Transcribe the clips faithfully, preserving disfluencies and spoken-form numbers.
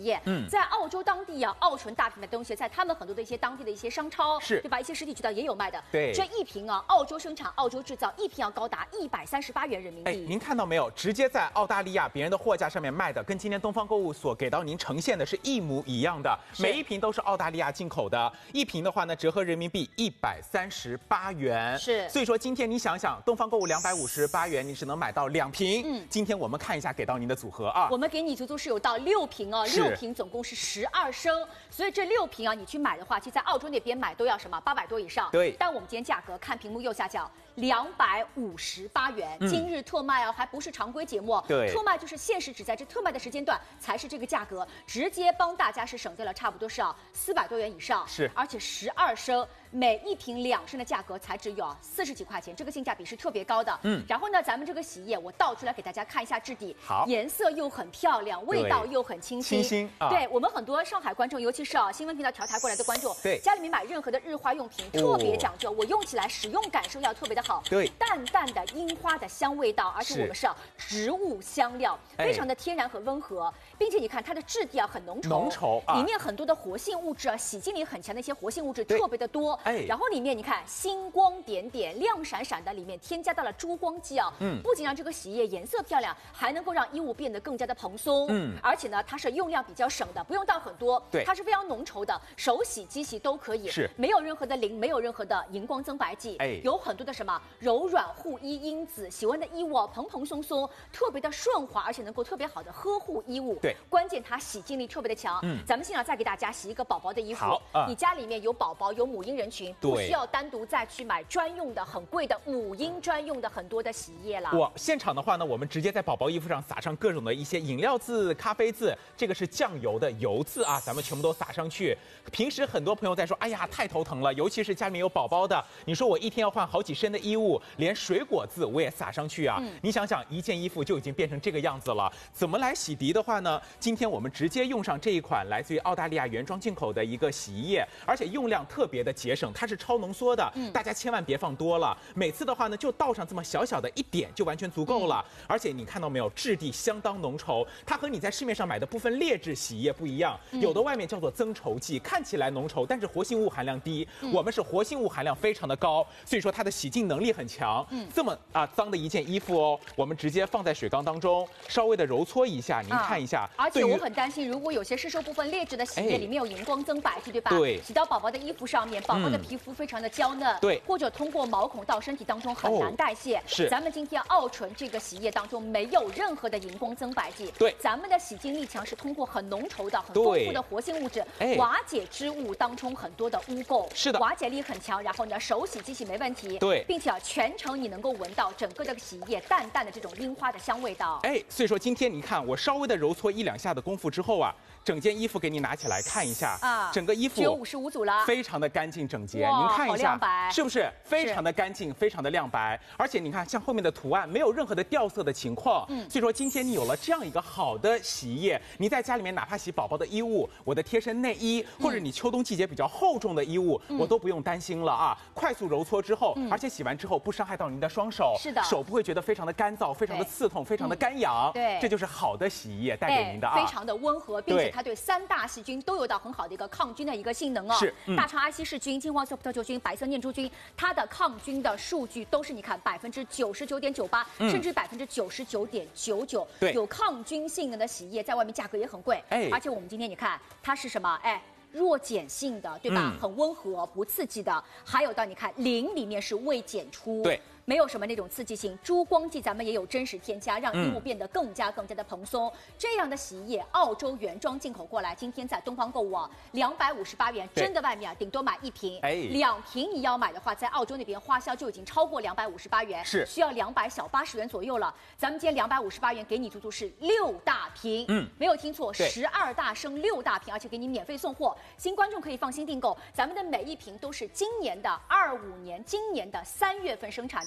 洗液。嗯，在澳洲当地啊，澳纯大品牌的东西，在他们很多的一些当地的一些商超， 是对吧？一些实体渠道也有卖的。 对， 这一瓶啊，澳洲生产、澳洲制造，一瓶要高达一百三十八元人民币。 哎，您看到没有？直接在澳大利亚别人的货架上面卖的，跟今天东方购物所给到您呈现的是一模一样的，每一瓶都是澳大利亚进口的，一瓶的话呢，折合人民币一百三十八元。 是， 所以说今天你想想，东方购物两百五十八元，你只能买到两瓶。嗯，今天我们看一下给到您的组合啊， 我们给你足足是有到六瓶哦，六瓶总共是十二升，所以这六瓶啊，你去买的话，其实在澳洲那边买都要什么八百多以上。 对， 但我们今天价格看屏幕右下角。两百五十八元，今日特卖哦，还不是常规节目。 对， 特卖就是限时只在这特卖的时间段才是这个价格，直接帮大家是省下了差不多是啊四百多元以上。 是， 而且十二升每一瓶两升的价格才只有四十几块钱，这个性价比是特别高的。嗯，然后呢，咱们这个洗衣液我倒出来给大家看一下质地， 好， 颜色又很漂亮，味道又很清新。 清新啊！ 对我们很多上海观众，尤其是啊新闻频道调台过来的观众， 对家里面买任何的日化用品特别讲究，我用起来使用感受要特别的好。 对， 淡淡的樱花的香味道，而且我们是植物香料，非常的天然和温和，并且你看它的质地啊很浓稠， 浓稠啊， 里面很多的活性物质啊，洗净力很强的一些活性物质特别的多。哎，然后里面你看星光点点、亮闪闪的，里面添加到了珠光肌啊，嗯，不仅让这个洗衣液颜色漂亮，还能够让衣物变得更加的蓬松。嗯，而且呢，它是用量比较省的，不用倒很多， 对， 它是非常浓稠的，手洗、机洗都可以， 是没有任何的磷，没有任何的荧光增白剂， 哎， 有很多的什么柔软护衣因子，洗完的衣物蓬蓬松松，特别的顺滑，而且能够特别好的呵护衣物。 对， 关键它洗净力特别的强。嗯，咱们现在再给大家洗一个宝宝的衣服。 好，啊、 你家里面有宝宝有母婴人群，不需要单独再去买专用的很贵的母婴专用的很多的洗衣液了。 我现场的话呢，我们直接在宝宝衣服上撒上各种的一些饮料渍、咖啡渍，这个是酱油的油渍啊，咱们全部都撒上去。平时很多朋友在说，哎呀，太头疼了，尤其是家里面有宝宝的，你说我一天要换好几身的衣物，连水果渍我也撒上去啊。嗯、你想想，一件衣服就已经变成这个样子了，怎么来洗涤的话呢？今天我们直接用上这一款来自于澳大利亚原装进口的一个洗衣液，而且用量特别的节省，它是超浓缩的，嗯、大家千万别放多了。每次的话呢，就倒上这么小小的一点就完全足够了。嗯、而且你看到没有，质地相当浓稠，它和你在市面上买的部分劣质洗衣液不一样，嗯、有的外面叫做增稠剂，看起来浓稠，但是活性物含量低，嗯、我们是活性物含量非常的高，所以说它的洗净能力很强。嗯、这么啊脏的一件衣服哦，我们直接放在水缸当中，稍微的揉搓一下，您看一下。 啊、而且我很担心，如果有些市售部分劣质的洗衣液里面有荧光增白剂，对吧？ 对， 洗到宝宝的衣服上面，宝宝的皮肤非常的娇嫩， 对， 或者通过毛孔到身体当中很难代谢。 哦、是， 咱们今天澳纯这个洗衣液当中没有任何的荧光增白剂， 对， 咱们的洗净力强是通过很浓稠的、很丰富的活性物质，瓦解织物当中很多的污垢， 是的， 瓦解力很强。然后呢，手洗、机洗没问题， 对， 并且啊，全程你能够闻到整个这个洗衣液淡淡的这种樱花的香味道。 哎，所以说今天你看我稍微的揉搓一两下的功夫之后啊，整件衣服给你拿起来看一下啊，整个衣服只有五十五组了， 非常的干净整洁。您看一下，是不是非常的干净，非常的亮白？而且你看，像后面的图案没有任何的掉色的情况。嗯，所以说今天你有了这样一个好的洗衣液，你在家里面哪怕洗宝宝的衣物，我的贴身内衣，或者你秋冬季节比较厚重的衣物，嗯、我都不用担心了啊！快速揉搓之后，嗯、而且洗完之后不伤害到您的双手， 是的， 手不会觉得非常的干燥、非常的刺痛、非常的干痒。 对， 这就是好的洗衣液带给您的啊， 非常的温和，并且它对三大细菌都有到很好的一个抗菌的一个性能哦。 是， 嗯、大肠阿希氏菌、金黄色葡萄球菌、白色念珠菌，它的抗菌的数据都是你看百分之九十九点九八，甚至百分之九十九点九九，有抗菌性能的洗衣液，在外面价格也很贵。哎，而且我们今天你看它是什么？哎。弱碱性的，对吧？嗯、很温和，不刺激的。还有到你看磷里面是未检出， 对， 没有什么那种刺激性。珠光剂咱们也有真实添加，让衣物变得更加更加的蓬松。嗯、这样的洗衣液，澳洲原装进口过来，今天在东方购物啊，两百五十八元，真的外面啊顶多买一瓶，哎，两瓶你要买的话，在澳洲那边花销就已经超过两百五十八元， 是需要两百小八十元左右了。咱们今天两百五十八元给你足足是六大瓶，嗯，没有听错，十二大升六大瓶，而且给你免费送货。新观众可以放心订购，咱们的每一瓶都是今年的二五年今年的三月份生产的。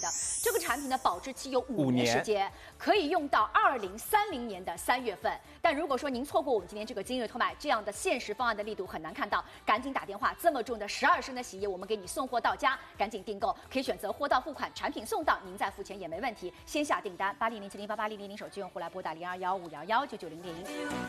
的。这个产品的保质期有五年时间，可以用到二零三零年的三月份。但如果说您错过我们今天这个今日特卖这样的限时方案的力度很难看到，赶紧打电话，这么重的十二升的洗衣液我们给你送货到家，赶紧订购，可以选择货到付款，产品送到，您再付钱也没问题。先下订单，八零零七零八八零零零手机用户来拨打零二幺五幺幺九九零零。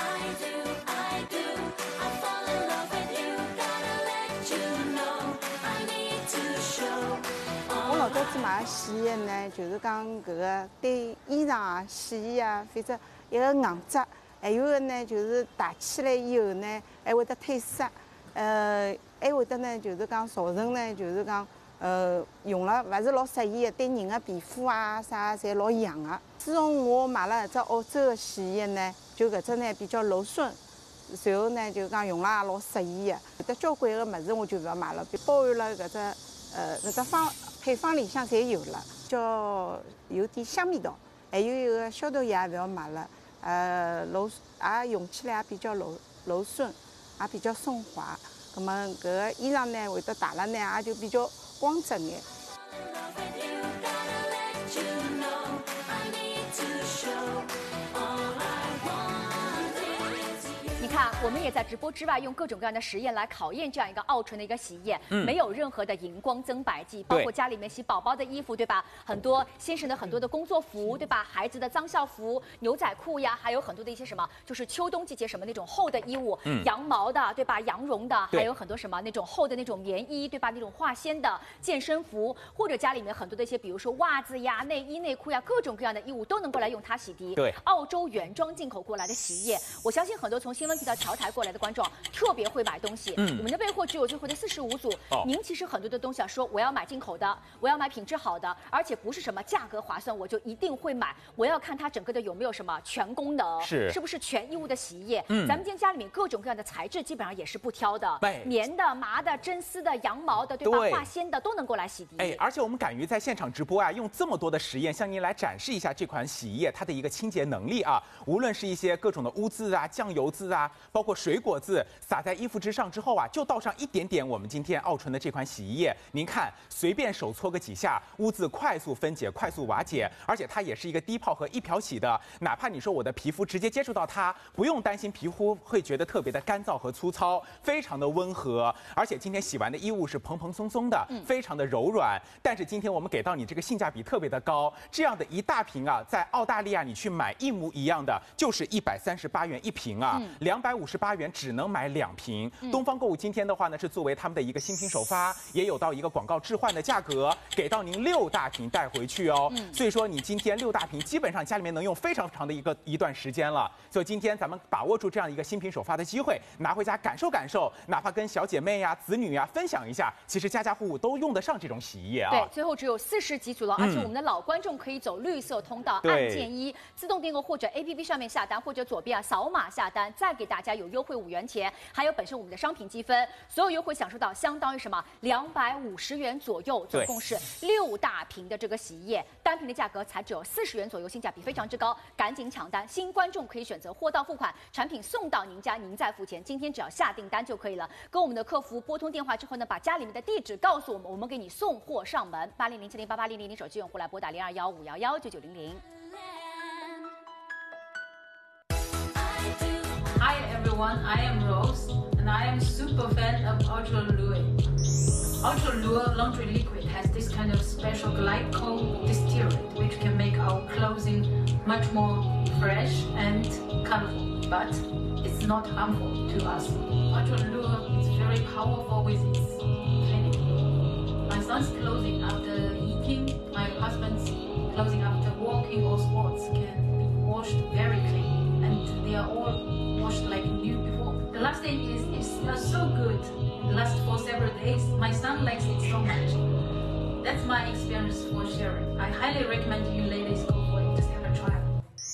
我老早子买洗衣液呢，就是讲搿个对衣裳啊、洗衣啊，反正一个硬质，还有个呢就是汏起来以后呢，还会得褪色，呃，还会得呢就是讲造成呢就是讲呃用了勿是老适宜的，对人的皮肤啊啥侪老痒的。自从我买了搿只澳洲的洗衣液呢，就搿只呢比较柔顺。 随后呢，就讲用了也老适宜的，有得交关个物事我就勿要买了，包含了搿只呃搿只方配方里向侪有了，叫有点香味道，还有一个消毒液也勿要买了，呃柔也用起来也比较柔柔顺，也比较顺滑。葛么搿个衣裳呢会得汏了呢，也就比较光泽眼。 看，我们也在直播之外用各种各样的实验来考验这样一个奥纯的一个洗衣液，嗯、没有任何的荧光增白剂，包括家里面洗宝宝的衣服，对吧？很多先生的很多的工作服，对吧？孩子的脏校服、牛仔裤呀，还有很多的一些什么，就是秋冬季节什么那种厚的衣物，嗯、羊毛的，对吧？羊绒的，还有很多什么那种厚的那种棉衣，对吧？那种化纤的健身服，或者家里面很多的一些，比如说袜子呀、内衣内裤呀，各种各样的衣物都能够来用它洗涤。 对， 澳洲原装进口过来的洗衣液，我相信很多从新闻频道调台过来的观众特别会买东西。嗯，我们的备货只有最后的四十五组。哦，您其实很多的东西啊，说我要买进口的，我要买品质好的，而且不是什么价格划算我就一定会买，我要看它整个的有没有什么全功能， 是是不是全衣物的洗衣液。嗯，咱们今天家里面各种各样的材质基本上也是不挑的，棉的、麻的、真丝的、羊毛的，对吧？对化纤的都能够来洗涤。 哎，而且我们敢于在现场直播啊，用这么多的实验向您来展示一下这款洗衣液它的一个清洁能力啊，无论是一些各种的污渍啊、酱油渍啊，包括水果渍撒在衣服之上之后啊，就倒上一点点我们今天奥纯的这款洗衣液，您看，随便手搓个几下，污渍快速分解、快速瓦解，而且它也是一个低泡和一漂洗的，哪怕你说我的皮肤直接接触到它，不用担心皮肤会觉得特别的干燥和粗糙，非常的温和，而且今天洗完的衣物是蓬蓬松松的，非常的柔软。但是今天我们给到你这个性价比特别的高，这样的一大瓶啊，在澳大利亚你去买一模一样的，就是一百三十八元一瓶啊，两百五十八元只能买两瓶。嗯、东方购物今天的话呢，是作为他们的一个新品首发，也有到一个广告置换的价格，给到您六大瓶带回去哦。嗯、所以说你今天六大瓶基本上家里面能用非常长的一个一段时间了。所以今天咱们把握住这样一个新品首发的机会，拿回家感受感受，哪怕跟小姐妹呀、子女呀分享一下，其实家家户户都用得上这种洗衣液啊。 对，最后只有四十几组了，而且我们的老观众可以走绿色通道，按键一自动订购或者 A P P 上面下单，或者左边啊扫码下单，再给大家有优惠五元钱，还有本身我们的商品积分，所有优惠享受到相当于什么两百五十元左右，总共是六大瓶的这个洗衣液，单瓶的价格才只有四十元左右，性价比非常之高，赶紧抢单！新观众可以选择货到付款，产品送到您家，您再付钱。今天只要下订单就可以了，跟我们的客服拨通电话之后呢，把家里面的地址告诉我们，我们给你送货上门。八零零七零八八零零零手机用户来拨打零二幺五幺幺九九零零。 Hi everyone, I am Rose, and I am super fan of Ultra Lure. Ultra Lure laundry liquid has this kind of special glycol distillate, which can make our clothing much more fresh and colorful, but it's not harmful to us. Ultra Lure is very powerful with its cleaning. My son's clothing after eating, my husband's clothing after walking or sports can be washed very clean, and they are all washed like new before. The last thing is it smells so good. It lasts for several days. My son likes it so much. That's my experience for sharing. I highly recommend you ladies go for it. Just have a try.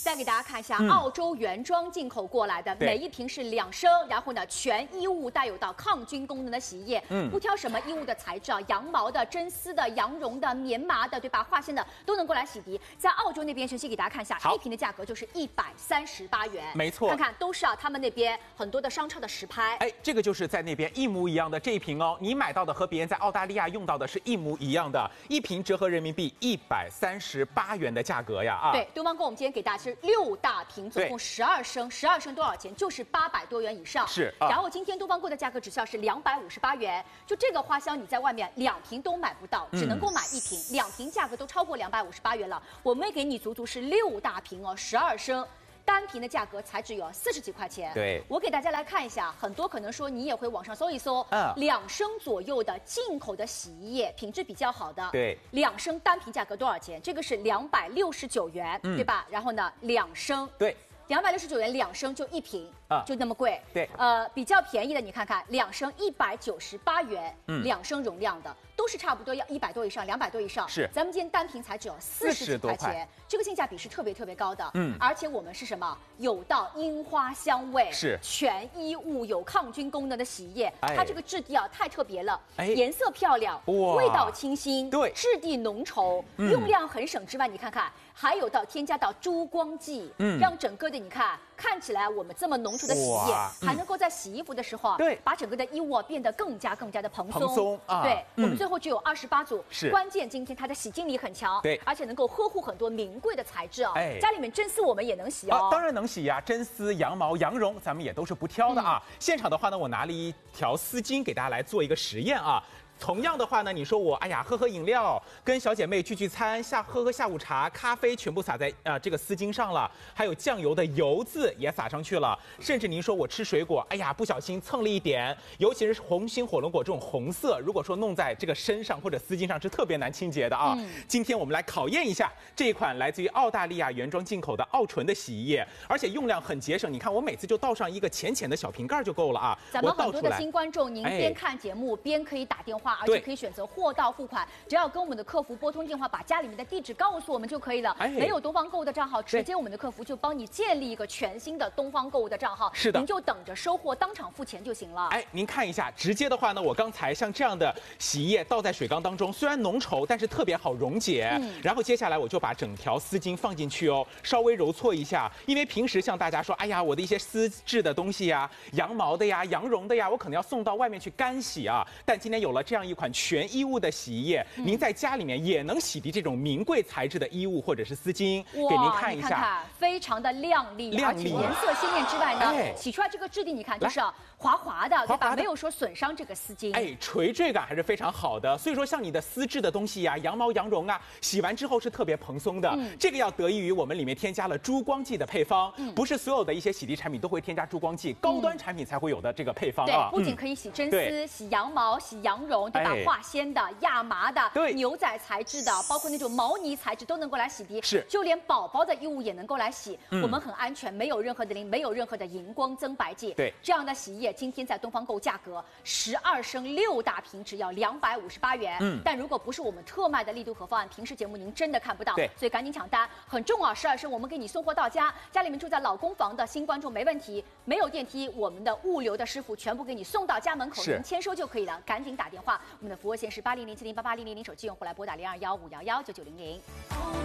再给大家看一下， 嗯、 澳洲原装进口过来的，每一瓶是两升，然后呢，全衣物带有到抗菌功能的洗衣液，嗯，不挑什么衣物的材质啊，羊毛的、真丝的、羊绒的、棉麻的，对吧？化纤的都能够来洗涤。在澳洲那边，晨曦给大家看一下，一瓶的价格就是一百三十八元， 没错， 看看都是啊，他们那边很多的商超的实拍， 哎，这个就是在那边一模一样的这一瓶哦，你买到的和别人在澳大利亚用到的是一模一样的，一瓶折合人民币一百三十八元的价格呀啊！ 对，东方购我们今天给大家是六大瓶，总共十二升，十二升多少钱？就是八百多元以上。 是，啊、 然后今天东方购的价格指销是两百五十八元，就这个花香你在外面两瓶都买不到，只能够买一瓶，嗯、两瓶价格都超过两百五十八元了。我们给你足足是六大瓶哦，十二升。单瓶的价格才只有四十几块钱。 对， 我给大家来看一下，很多可能说你也会网上搜一搜，嗯，两升左右的进口的洗衣液，品质比较好的， 对， 两升单瓶价格多少钱？这个是两百六十九元，嗯、对吧？然后呢，两升， 对。 两百六十九元两升就一瓶啊， 就那么贵。 对， 呃，比较便宜的你看看，两升一百九十八元， 嗯， 两升容量的都是差不多要一百多以上，两百多以上。 是， 咱们今天单瓶才只有四十几块钱，这个性价比是特别特别高的。嗯，而且我们是什么？有到樱花香味， 是全衣物有抗菌功能的洗衣液， 哎、 它这个质地啊太特别了， 哎， 颜色漂亮，味道清新， 对， 质地浓稠，嗯、用量很省之外，你看看。还有到添加到珠光剂，嗯，让整个的你看看起来我们这么浓稠的洗衣液，还能够在洗衣服的时候啊， 对， 把整个的衣物变得更加更加的蓬松。 蓬松啊， 对，我们最后只有二十八组， 是关键今天它的洗净力很强， 对， 而且能够呵护很多名贵的材质啊。 哎， 家里面真丝我们也能洗哦， 当然能洗呀，真丝、羊毛、羊绒咱们也都是不挑的啊。现场的话呢，我拿了一条丝巾给大家来做一个实验啊。同样的话呢，你说我哎呀喝喝饮料，跟小姐妹聚聚餐，下喝喝下午茶，咖啡全部撒在啊、呃、这个丝巾上了，还有酱油的油渍也撒上去了，甚至您说我吃水果，哎呀不小心蹭了一点，尤其是红心火龙果这种红色，如果说弄在这个身上或者丝巾上是特别难清洁的啊。嗯、今天我们来考验一下这一款来自于澳大利亚原装进口的澳纯的洗衣液，而且用量很节省，你看我每次就倒上一个浅浅的小瓶盖就够了啊。 咱们很多的新观众，您边看节目、哎、边可以打电话。而且可以选择货到付款，只要跟我们的客服拨通电话，把家里面的地址告诉我们就可以了。哎、没有东方购物的账号，直接我们的客服就帮你建立一个全新的东方购物的账号。 是的， 您就等着收货，当场付钱就行了。 哎，您看一下，直接的话呢，我刚才像这样的洗衣液倒在水缸当中，虽然浓稠，但是特别好溶解。嗯、然后接下来我就把整条丝巾放进去哦，稍微揉搓一下，因为平时像大家说，哎呀，我的一些丝质的东西呀、羊毛的呀、羊绒的呀，我可能要送到外面去干洗啊。但今天有了这样一款全衣物的洗衣液，嗯、您在家里面也能洗涤这种名贵材质的衣物或者是丝巾，给您看一下， 看看非常的亮丽， 亮丽， 而且颜色鲜艳之外呢，哎、洗出来这个质地，你看就是滑滑的， 滑滑的对吧？没有说损伤这个丝巾， 哎，垂坠感还是非常好的。所以说，像你的丝质的东西呀、啊，羊毛、羊绒啊，洗完之后是特别蓬松的。嗯、这个要得益于我们里面添加了珠光剂的配方，嗯、不是所有的一些洗涤产品都会添加珠光剂，高端产品才会有的这个配方啊。 对，不仅可以洗真丝、嗯、洗羊毛、洗羊绒，对吧？哎、化纤的、亚麻的、 对牛仔材质的，包括那种毛呢材质都能够来洗涤。 是， 就连宝宝的衣物也能够来洗，嗯、我们很安全，没有任何的磷，没有任何的荧光增白剂。 对， 这样的洗衣液今天在东方购价格十二升六大瓶只要两百五十八元。嗯，但如果不是我们特卖的力度和方案，平时节目您真的看不到。 对， 所以赶紧抢单，很重啊！十二升我们给你送货到家，家里面住在老公房的新观众没问题，没有电梯，我们的物流的师傅全部给你送到家门口，您签收就可以了。赶紧打电话，我们的服务线是八零零七零八八零零零，手机用户来拨打零二幺五幺幺九九零零。